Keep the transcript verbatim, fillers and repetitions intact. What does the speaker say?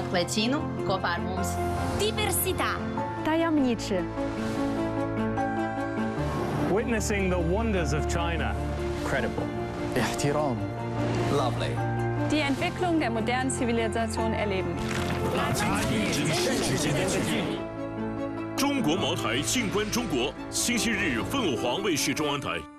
Lecino kopā ar mums. Diversità. Tajemniczy. Witnessing the wonders of China. Credible. احترام. Lovely. Die Entwicklung der modernen Zivilisation erleben. 中国茅台静观中国，星期日凤凰卫视中央台。